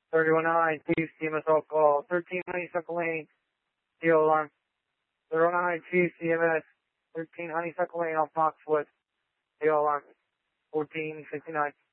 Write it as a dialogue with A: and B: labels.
A: 3192 CMS all call. 13 Honeysuckle Lane, deal alarm. 092 CMS, 13 Honeysuckle Lane off Foxwood, deal alarm. 1459.